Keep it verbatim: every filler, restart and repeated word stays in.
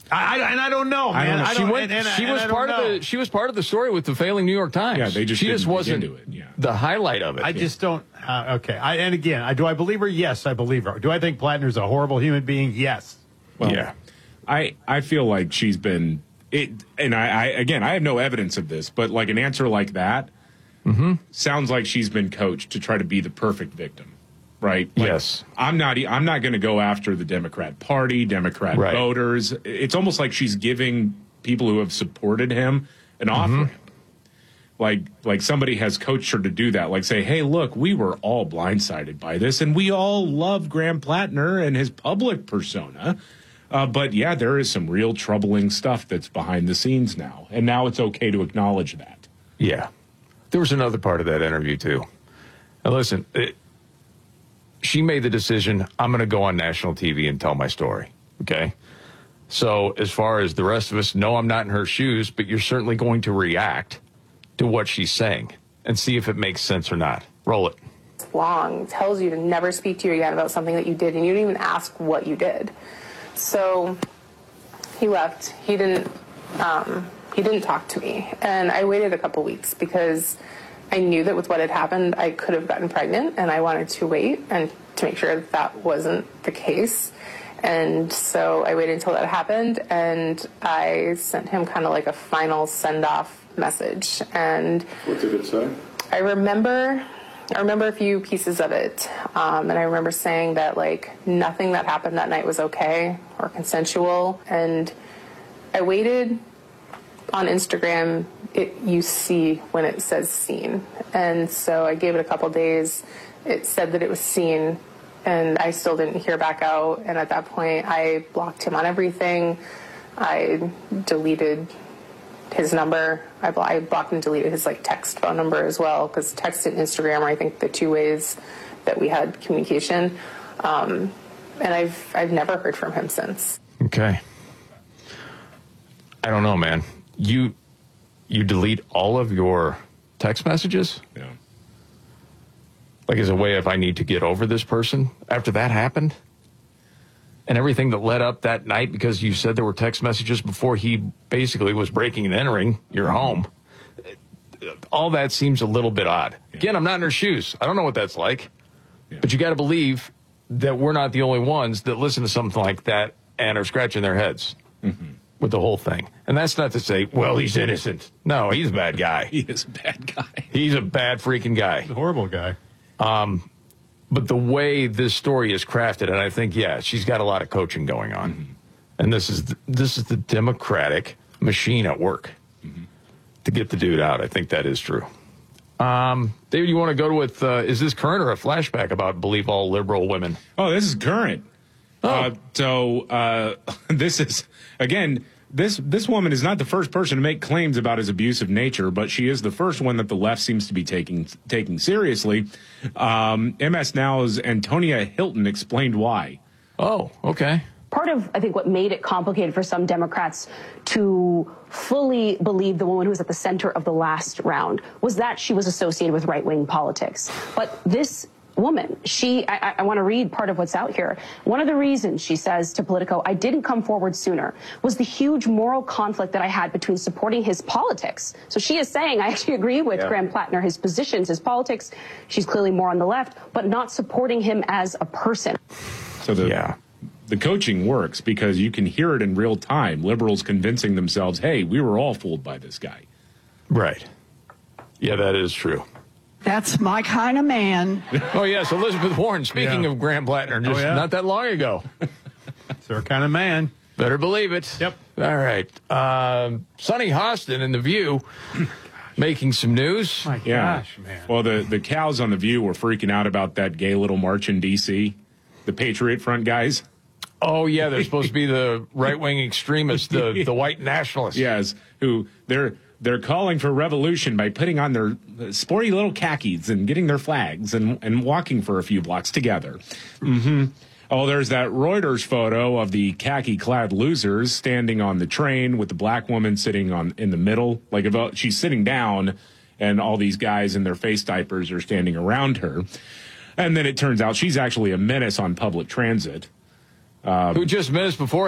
I, I, and I don't know, man. I don't know. I She, don't, went, and, and, she and was part know. of the. She was part of the story with the failing New York Times. Yeah, they just she just didn't wasn't dig into it, yeah. the highlight of it. I yeah. just don't. Uh, okay. I, and again, I, do I believe her? Yes, I believe her. Do I think Plattner's a horrible human being? Yes. Well, yeah. I I feel like she's been it, and I, I again I have no evidence of this, but like an answer like that mm-hmm. sounds like she's been coached to try to be the perfect victim, right? Like, yes. I'm not I'm not going to go after the Democrat Party, Democrat right. voters. It's almost like she's giving people who have supported him an off ramp. Like like somebody has coached her to do that. Like say, hey, look, we were all blindsided by this, and we all love Graham Plattner and his public persona. Uh, but, yeah, there is some real troubling stuff that's behind the scenes now. And now it's okay to acknowledge that. Yeah. There was another part of that interview, too. Now, listen, it, she made the decision, I'm going to go on national T V and tell my story, okay? So as far as the rest of us, no, I'm not in her shoes, but you're certainly going to react to what she's saying and see if it makes sense or not. Roll it. Long tells you to never speak to you again about something that you did, and you didn't even ask what you did. So he left. He didn't. Um, he didn't talk to me, and I waited a couple weeks because I knew that with what had happened, I could have gotten pregnant, and I wanted to wait and to make sure that that wasn't the case. And so I waited until that happened, and I sent him kind of like a final send-off message. And what did it say? I remember. I remember a few pieces of it, um, and I remember saying that, like, nothing that happened that night was okay or consensual, and I waited on Instagram. It, you see when it says seen, and so I gave it a couple days. It said that it was seen, and I still didn't hear back out, and at that point, I blocked him on everything. I deleted his number. I, blo- I blocked and deleted his like text phone number as well, because text and Instagram are, I think, the two ways that we had communication. Um, and I've I've never heard from him since. Okay. I don't know, man. You you delete all of your text messages? Yeah. Like as a way of I need to get over this person after that happened? And everything that led up that night, because you said there were text messages before he basically was breaking and entering your home. All that seems a little bit odd. Yeah. Again, I'm not in her shoes. I don't know what that's like. Yeah. But you got to believe that we're not the only ones that listen to something like that and are scratching their heads mm-hmm. with the whole thing. And that's not to say, well, he's innocent. No, he's a bad guy. He is a bad guy. He's a bad freaking guy. He's a horrible guy. Um, But the way this story is crafted, and I think, yeah, she's got a lot of coaching going on. Mm-hmm. And this is the, this is the Democratic machine at work mm-hmm. to get the dude out. I think that is true. Um, David, you want to go with, uh, is this current or a flashback about believe all liberal women? Oh, this is current. Oh. Uh, so uh, this is, again, this this woman is not the first person to make claims about his abusive nature, but she is the first one that the left seems to be taking taking seriously. Um, M S Now's Antonia Hilton explained why. Oh, okay. Part of, I think, what made it complicated for some Democrats to fully believe the woman who was at the center of the last round was that she was associated with right-wing politics. But this woman, she, I, I want to read part of what's out here. One of the reasons, she says to Politico, I didn't come forward sooner was the huge moral conflict that I had between supporting his politics. So she is saying, I actually agree with yeah. Graham Plattner, his positions, his politics. She's clearly more on the left, but not supporting him as a person. So the, yeah. the coaching works because you can hear it in real time. Liberals convincing themselves, hey, we were all fooled by this guy. Right. Yeah, that is true. That's my kind of man. Oh, yes, Elizabeth Warren, speaking yeah. of Graham Plattner, just oh, yeah. not that long ago. It's her kind of man. Better believe it. Yep. All right. Um, Sonny Hostin in The View making some news. My yeah. gosh, man. Well, the, the cows on The View were freaking out about that gay little march in D C, the Patriot Front guys. Oh, yeah, they're supposed to be the right-wing extremists, the, the white nationalists. Yes, who they're... They're calling for revolution by putting on their sporty little khakis and getting their flags and, and walking for a few blocks together. Mm-hmm. Oh, there's that Reuters photo of the khaki-clad losers standing on the train with the black woman sitting on in the middle. Like if she's sitting down and all these guys in their face diapers are standing around her. And then it turns out she's actually a menace on public transit. Um, Who just missed before